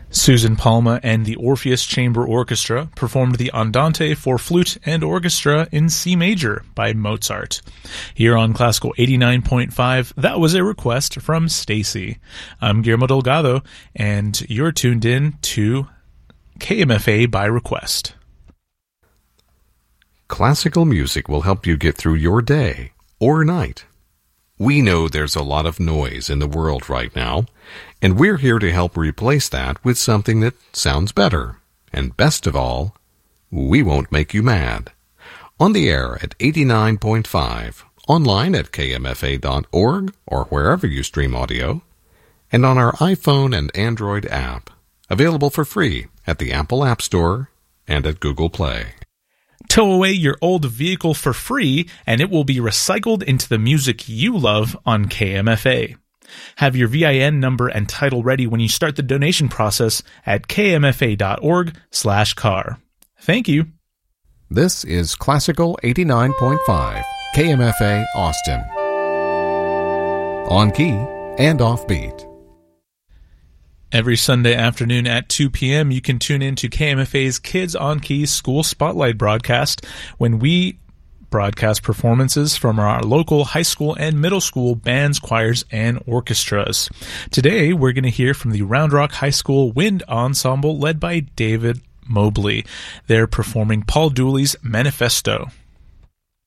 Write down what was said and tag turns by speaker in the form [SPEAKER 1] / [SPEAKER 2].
[SPEAKER 1] Susan Palma and the Orpheus Chamber Orchestra performed the Andante for flute and orchestra in C major by Mozart. Here on Classical 89.5, that was a request from Stacy. I'm Guillermo Delgado, and you're tuned in to KMFA by request.
[SPEAKER 2] Classical music will help you get through your day or night. We know there's a lot of noise in the world right now, and we're here to help replace that with something that sounds better. And best of all, we won't make you mad. On the air at 89.5, online at kmfa.org or wherever you stream audio, and on our iPhone and Android app, available for free at the Apple App Store and at Google Play.
[SPEAKER 1] Tow away your old vehicle for free, and it will be recycled into the music you love on KMFA. Have your VIN number and title ready when you start the donation process at kmfa.org/car. Thank you.
[SPEAKER 3] This is Classical 89.5, KMFA Austin. On key and offbeat.
[SPEAKER 1] Every Sunday afternoon at 2 p.m., you can tune in to KMFA's Kids on Keys School Spotlight broadcast when we broadcast performances from our local high school and middle school bands, choirs, and orchestras. Today, we're going to hear from the Round Rock High School Wind Ensemble led by David Mobley. They're performing Paul Dooley's Manifesto.